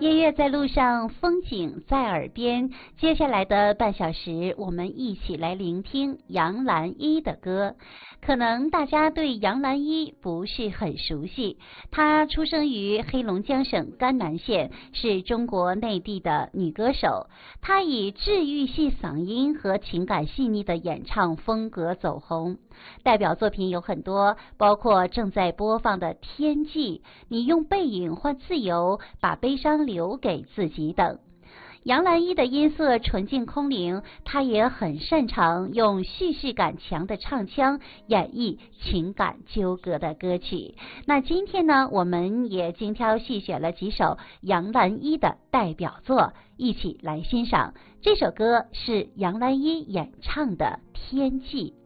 音乐在路上，风景在耳边。接下来的半小时，我们一起来聆听杨澜依的歌。可能大家对杨澜依不是很熟悉，她出生于黑龙江省甘南县，是中国内地的女歌手。她以治愈系嗓音和情感细腻的演唱风格走红，代表作品有很多，包括正在播放的《天际》、你用背影换自由、把悲伤留给自己等。杨澜依的音色纯净空灵，她也很擅长用叙事感强的唱腔演绎情感纠葛的歌曲。那今天呢，我们也精挑细选了几首杨澜依的代表作，一起来欣赏。这首歌是杨澜依演唱的《天际》。